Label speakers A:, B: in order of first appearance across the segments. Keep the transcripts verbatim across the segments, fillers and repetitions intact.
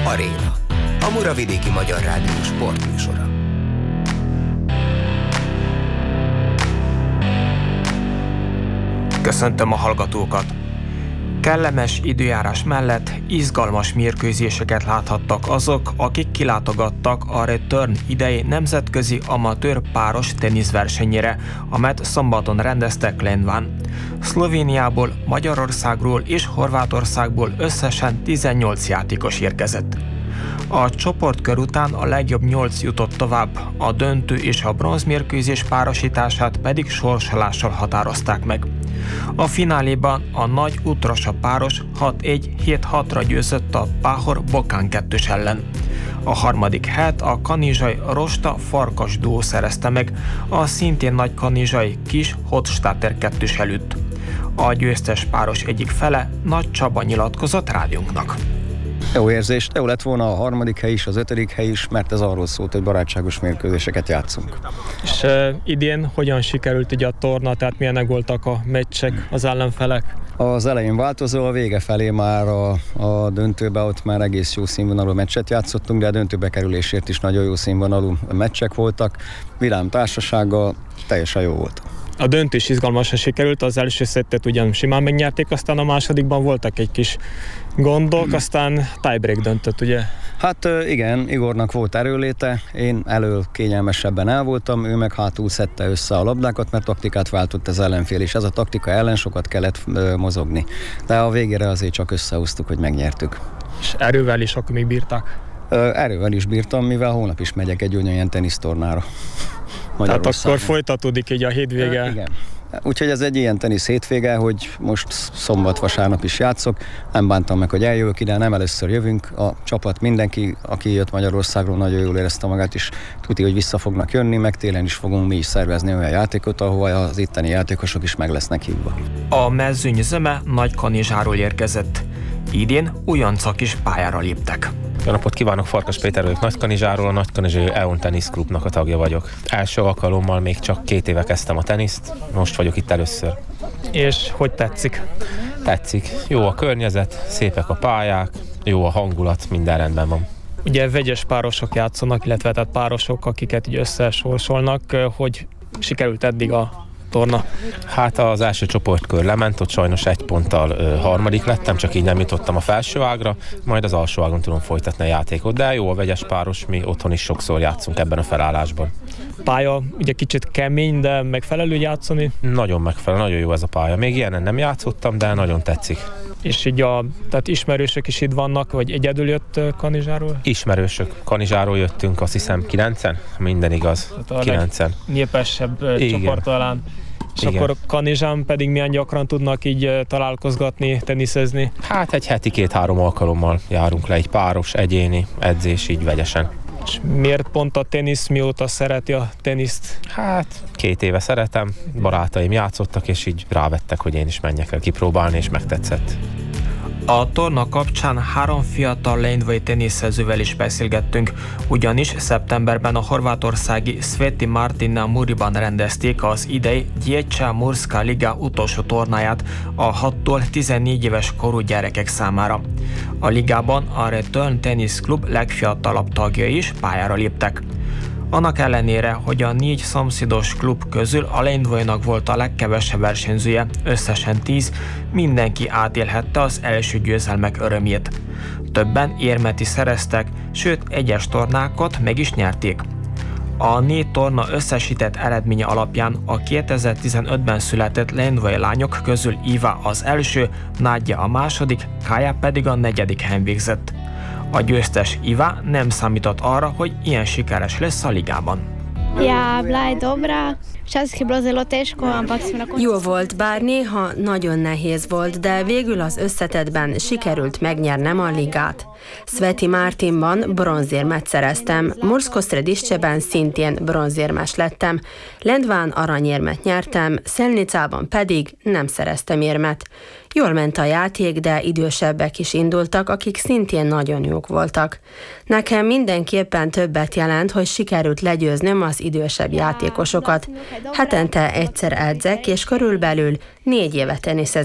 A: Aréna, a Muravidéki Magyar Rádió sportműsora.
B: Köszöntöm a hallgatókat! Kellemes időjárás mellett izgalmas mérkőzéseket láthattak azok, akik kilátogattak a Return idei nemzetközi amatőr páros teniszversenyére, amelyet szombaton rendeztek Lendván. Szlovéniából, Magyarországról és Horvátországból összesen tizennyolc játékos érkezett. A csoportkör után a legjobb nyolc jutott tovább, a döntő és a bronzmérkőzés párosítását pedig sorsolással határozták meg. A fináléban a nagy utrosa páros hat egy hét hatra győzött a Páhor-Bokán kettős ellen. A harmadik helyet a kanizsai Rosta Farkas duó szerezte meg, a szintén nagy kanizsai Kis Hotstáter kettős előtt. A győztes páros egyik fele Nagy Csaba nyilatkozott rádiónknak.
C: Jó érzés, jó lett volna a harmadik hely is, az ötödik hely is, mert ez arról szólt, hogy barátságos mérkőzéseket játszunk.
D: És uh, idén hogyan sikerült ugye a torna, tehát milyenek voltak a meccsek, az ellenfelek?
C: Az elején változó, a vége felé már a, a döntőbe ott már egész jó színvonalú meccset játszottunk, de a döntőbe kerülésért is nagyon jó színvonalú meccsek voltak. Vilám társasággal teljesen jó volt.
D: A döntés izgalmasan sikerült, az első szettet ugyan simán megnyerték, aztán a másodikban voltak egy kis gondok, aztán tiebreak döntött, ugye?
C: Hát igen, Igornak volt erőléte, én elől kényelmesebben el voltam, ő meg hátul szedte össze a labdákat, mert taktikát váltott az ellenfél, és ez a taktika ellen sokat kellett mozogni. De a végére azért csak összehoztuk, hogy megnyertük.
D: És erővel is akkor még bírták?
C: Erővel is bírtam, mivel holnap is megyek egy olyan tenisztornára.
D: Tehát akkor folytatódik így a hétvége.
C: Uh, igen. Úgyhogy ez egy ilyen tenisz hétvége, hogy most szombat-vasárnap is játszok. Nem bántam meg, hogy eljövök ide, nem először jövünk. A csapat, mindenki, aki jött Magyarországról, nagyon jól érezte magát, és tudja, hogy vissza fognak jönni, meg télen is fogunk mi is szervezni olyan játékot, ahol az itteni játékosok is meg lesznek hívva.
B: A mezőny zöme Nagykanizsáról érkezett. Idén újoncok is pályára léptek.
E: Jó napot kívánok, Farkas Péter vagyok Nagykanizsáról, a Nagykanizsai é o en Tennis Klubnak a tagja vagyok. Első alkalommal még csak két éve kezdtem a teniszt, most vagyok itt először.
D: És hogy tetszik?
E: Tetszik. Jó a környezet, szépek a pályák, jó a hangulat, minden rendben van.
D: Ugye vegyes párosok játszanak, illetve tehát párosok, akiket így összesorsolnak, hogy sikerült eddig a torna?
E: Hát az első csoportkör lement, ott sajnos egy ponttal ö, harmadik lettem, csak így nem jutottam a felső ágra, majd az alsó ágon tudom folytatni a játékot, de jó a vegyes páros, mi otthon is sokszor játszunk ebben a felállásban.
D: Pálya ugye kicsit kemény, de megfelelő játszani?
E: Nagyon megfelelő, nagyon jó ez a pálya. Még ilyenen nem játszottam, de nagyon tetszik.
D: És így a, tehát ismerősök is itt vannak, vagy egyedül jött Kanizsáról?
E: Ismerősök. Kanizsáról jöttünk, azt hiszem kilencen, minden igaz. kilencen.
D: Népesebb csoport talán. És igen. Akkor Kanizsán pedig milyen gyakran tudnak így találkozgatni, teniszezni?
E: Hát egy heti két-három alkalommal járunk le, egy páros, egyéni edzés, így vegyesen.
D: És miért pont a tenisz, mióta szereti a teniszt?
E: Hát két éve szeretem, barátaim játszottak, és így rávettek, hogy én is menjek el kipróbálni, és megtetszett.
B: A torna kapcsán három fiatal lendvai teniszezővel is beszélgettünk, ugyanis szeptemberben a horvátországi Sveti Martina Muriban rendezték az idei Dječja Murska Liga utolsó tornáját a hattól tizennégy éves korú gyerekek számára. A ligában a Return Tennis Klub legfiatalabb tagjai is pályára léptek. Annak ellenére, hogy a négy szomszédos klub közül a lendvainak volt a legkevesebb versenyzője, összesen tíz, mindenki átélhette az első győzelmek örömét. Többen érmet is szereztek, sőt egyes tornákat meg is nyerték. A négy torna összesített eredménye alapján a kétezer-tizenötben született lendvai lányok közül Iva az első, Nadja a második, Kaja pedig a negyedik helyen végzett. A győztes Iva nem számított arra, hogy ilyen sikeres lesz a ligában.
F: Ja, bila je dobra. Včasih je bilo zelo teško, ampak smo na koncu.
G: Jó volt, bár néha nagyon nehéz volt, de végül az összetettben sikerült megnyernem a ligát. Sveti Martinban bronzérmet szereztem, Mursko Središćeben szintén bronzérmes lettem, Lendván aranyérmet nyertem, Szelnicában pedig nem szereztem érmet. Jól ment a játék, de idősebbek is indultak, akik szintén nagyon jók voltak. Nekem mindenképpen többet jelent, hogy sikerült legyőznöm az idősebb játékosokat. Hetente egyszer edzek, és körülbelül négy éve teniszezem.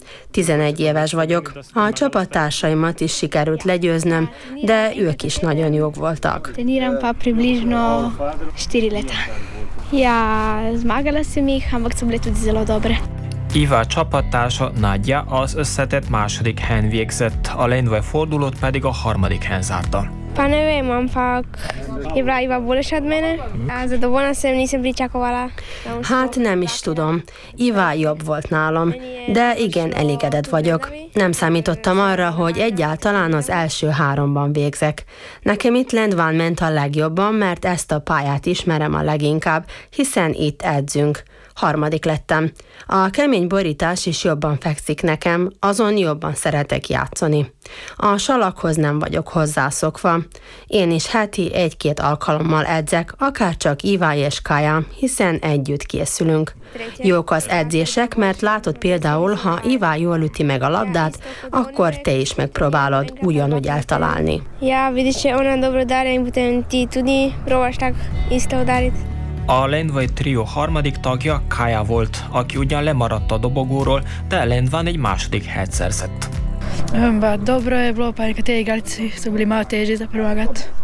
G: tizenegy éves vagyok, a csapattársaimat is sikerült legyőznöm, de ők is nagyon jók voltak.
F: Treniram pa približno štiri leta. Ja, zmagala sem jih, ampak so bile tudi zelo dobre.
B: Iva csapattársa Nadja az összetett második helyen végzett, a lendvai fordulót pedig a harmadik helyen zárta.
F: Pa ne vem, ampak je bila Iva boljša od mene. Zadovoljna sem, nisem pričakovala.
G: Hát nem is tudom. Iva jobb volt nálam, de igen, elégedett vagyok. Nem számítottam arra, hogy egyáltalán az első háromban végzek. Nekem itt Lendván ment a legjobban, mert ezt a pályát ismerem a leginkább, hiszen itt edzünk. Harmadik lettem. A kemény borítás is jobban fekszik nekem, azon jobban szeretek játszani. A salakhoz nem vagyok hozzászokva. Én is heti egy-két alkalommal edzek, akárcsak Iva és Kaja, hiszen együtt készülünk. Jók az edzések, mert látod például, ha Iva jól üti meg a labdát, akkor te is megpróbálod ugyanúgy eltalálni.
F: Ja, vidiš, že ona dobro udarja in potem ti tudi probaš tak isto udariti.
B: A lendvai trió harmadik tagja Kaja volt, aki ugyan lemaradt a dobogóról, de Lendván egy második helyet szerzett.
H: Ba, dobro je bilo, pa nekateri igralci so bili malo težji za prvagat.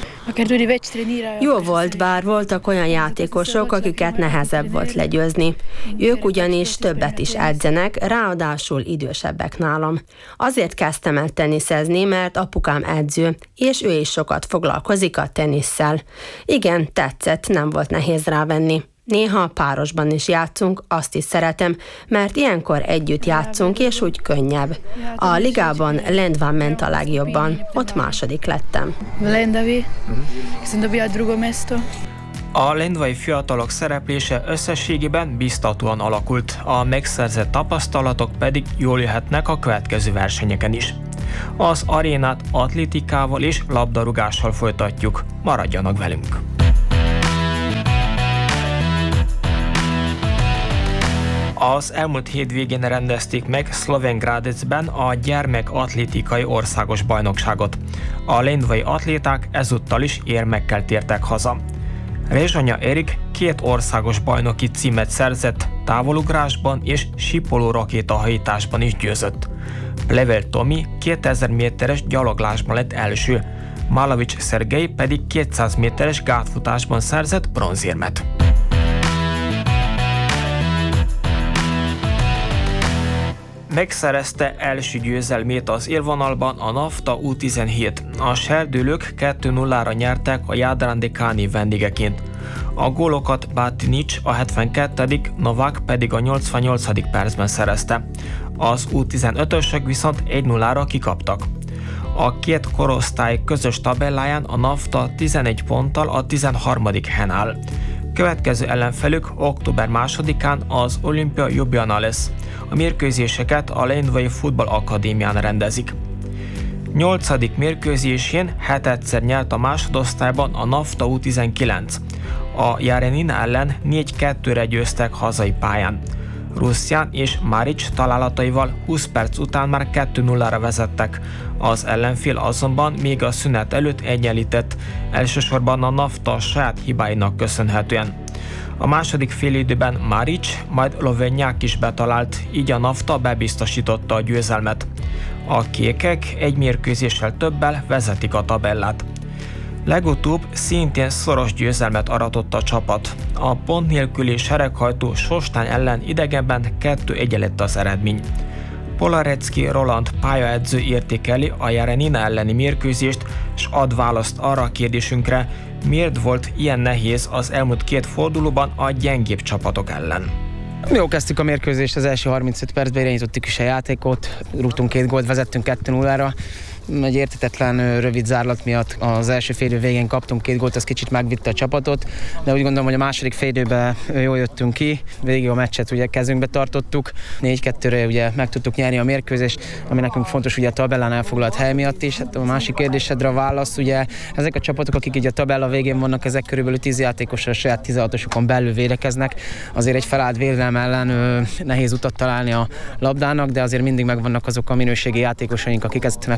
G: Jó volt, bár voltak olyan játékosok, akiket nehezebb volt legyőzni. Ők ugyanis többet is edzenek, ráadásul idősebbek nálam. Azért kezdtem el teniszezni, mert apukám edző, és ő is sokat foglalkozik a tenisszel. Igen, tetszett, nem volt nehéz rávenni. Néha párosban is játszunk, azt is szeretem, mert ilyenkor együtt játszunk, és úgy könnyebb. A ligában Lendván ment a legjobban, ott második lettem.
H: Lendavi, sem dobila drugo mesto.
B: A lendvai fiatalok szereplése összességében biztatóan alakult, a megszerzett tapasztalatok pedig jól jöhetnek a következő versenyeken is. Az arénát atlétikával és labdarúgással folytatjuk, maradjanak velünk! Az elmúlt hétvégén rendezték meg Sloven Gradecben a gyermek atlétikai országos bajnokságot. A lendvai atléták ezúttal is érmekkel tértek haza. Rezsanya Erik két országos bajnoki címet szerzett, távolugrásban és sípoló rakétahajításban is győzött. Plevel Tomi kétezer méteres gyaloglásban lett első, Malavics Szergej pedig kétszáz méteres gátfutásban szerzett bronzérmet. Megszerezte első győzelmét az élvonalban a NAFTA U tizenhét. A serdülők kettő nullára nyertek a Jadran Káni vendégeként. A gólokat Batinic a hetvenkettedik, Novák pedig a nyolcvannyolcadik percben szerezte. Az U tizenötösök viszont egy nullára kikaptak. A két korosztály közös tabelláján a NAFTA tizenegy ponttal a tizenharmadik helyen áll. Következő ellenfelük október másodikán az Olimpia Ljubljana lesz. A mérkőzéseket a Lendvai Futball Akadémián rendezik. Nyolcadik mérkőzésén hetedszer nyert a másodosztályban a NAFTA U tizenkilenc. A Járenina ellen négy kettőre győztek hazai pályán. Ruszján és Maric találataival húsz perc után már kettő nullára vezettek. Az ellenfél azonban még a szünet előtt egyenlített, elsősorban a NAFTA saját hibáinak köszönhetően. A második félidőben Maric, majd Lovennyák is betalált, így a NAFTA bebiztosította a győzelmet. A kékek egy mérkőzéssel többel vezetik a tabellát. Legutóbb szintén szoros győzelmet aratott a csapat. A pont nélküli sereghajtó Sostány ellen idegenben kettő egy lett az eredmény. Polarecki Roland pályaedző értékeli a Járenina elleni mérkőzést, és ad választ arra a kérdésünkre, miért volt ilyen nehéz az elmúlt két fordulóban a gyengébb csapatok ellen.
I: Jó kezdtük a mérkőzést, az első harmincöt percben irányítottuk is a játékot, rúgtunk két gólt, vezettünk kettő nullára. Egy értetetlen rövid zárlat miatt az első félidő végén kaptunk két gólt, az kicsit megvitte a csapatot, de úgy gondolom, hogy a második félidőben jól jöttünk ki, végig a meccset ugye kezünkbe tartottuk, négy kettőre ugye meg tudtuk nyerni a mérkőzést, ami nekünk fontos ugye a tabellán elfoglalt hely miatt is. Hát a másik kérdésedre a válasz, ugye ezek a csapatok, akik így a tabella végén vannak, ezek körülbelül tíz játékosra a saját tizenhatosukon belül védekeznek, azért egy felállt védelem ellen ö, nehéz utat találni a labdának, de azért mindig megvannak azok a minőségi játékosaink, akik ezt meg tudják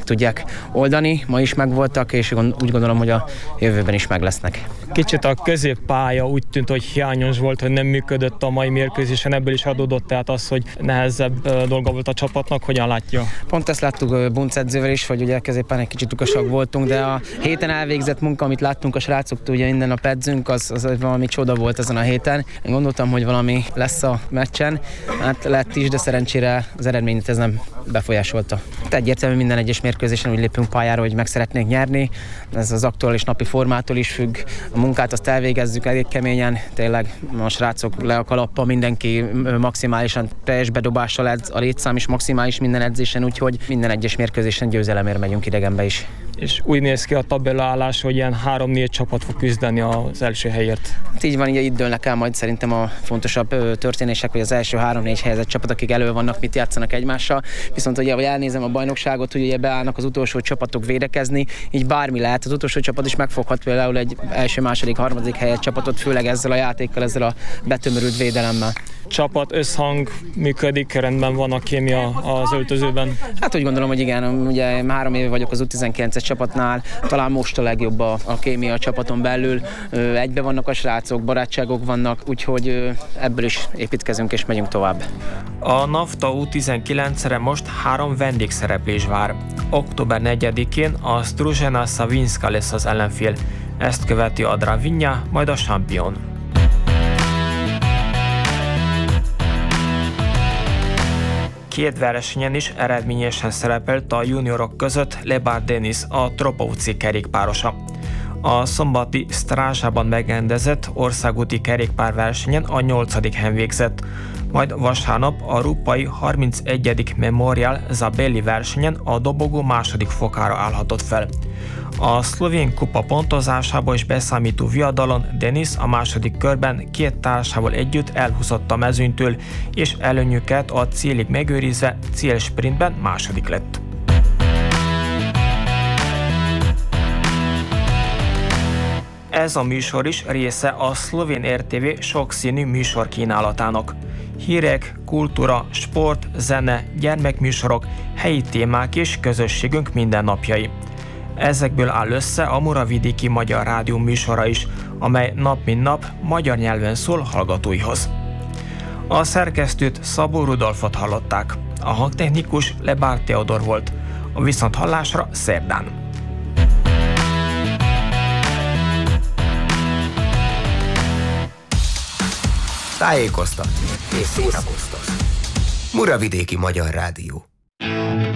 I: tudták oldani, ma is megvoltak, és úgy gondolom, hogy a jövőben is meg lesznek.
D: Kicsit a középpálya úgy tűnt, hogy hiányos volt, hogy nem működött a mai mérkőzésen, ebből is adódott tehát az, hogy nehezebb dolga volt a csapatnak, hogyan látja?
I: Pont ezt láttuk Bunc edzővel is, hogy ugye középen egy kicsit lukasak voltunk, de a héten elvégzett munka, amit láttunk a srácoktól, ugye minden nap edzünk, az, az valami csoda volt ezen a héten. Én gondoltam, hogy valami lesz a meccsen, hát lett is, de szerencsére az eredményt ez nem befolyásolta. Egyértelműen minden egyes mérkőzésen úgy lépünk pályára, hogy meg szeretnénk nyerni. Ez az aktuális napi formától is függ. A munkát azt elvégezzük elég keményen. Tényleg a srácok le a kalappal, mindenki maximálisan teljes bedobással edz, a létszám is maximális minden edzésen, úgyhogy minden egyes mérkőzésen győzelemért megyünk idegenbe is.
D: És úgy néz ki a tabella-állás, hogy ilyen három-négy csapat fog küzdeni az első helyért.
I: Hát így van, ugye itt dőlnek el majd szerintem a fontosabb történések, hogy az első három-négy helyezett csapat, akik elő vannak, mit játszanak egymással. Viszont ugye, ha elnézem a bajnokságot, hogy ugye beállnak az utolsó csapatok védekezni, így bármi lehet. Az utolsó csapat is megfoghat például egy első, második, harmadik helyet csapatot, főleg ezzel a játékkal, ezzel a betömörült védelemmel.
D: Csapat összhang működik, rendben van a kémia az öltözőben?
I: Hát úgy gondolom, hogy igen, ugye három éve vagyok az U tizenkilences csapatnál, talán most a legjobb a, a kémia a csapaton belül, egybe vannak a srácok, barátságok vannak, úgyhogy ebből is építkezünk és megyünk tovább.
B: A NAFTA U tizenkilencre most három vendégszereplés vár. október negyedikén a Stružena Savinska lesz az ellenfél, ezt követi a Dravinja, majd a Champion. Két versenyen is eredményesen szerepelt a juniorok között Lebár Denis, a Tropauci kerékpárosa. A szombati Strázsában megrendezett országúti kerékpárversenyen a nyolcadik helyen végzett, majd vasárnap a rupai harmincegyedik Memorial Zabelli versenyen a dobogó második fokára állhatott fel. A szlovén kupa pontozásában is beszámító viadalon Denis a második körben két társával együtt elhúzott a mezőnytől, és előnyüket a célig megőrizve célsprintben második lett. Ez a műsor is része a szlovén er té vé sokszínű műsorkínálatának. Hírek, kultúra, sport, zene, gyermekműsorok, helyi témák és közösségünk mindennapjai. Ezekből áll össze a Muravidéki Magyar Rádió műsora is, amely nap mint nap magyar nyelven szól hallgatóihoz. A szerkesztőt Szabó Rudolfot hallották, a hangtechnikus Lebár Teodor volt, a viszonthallásra szerdán.
A: Tájékoztatni és szórakoztatni. Muravidéki Magyar Rádió.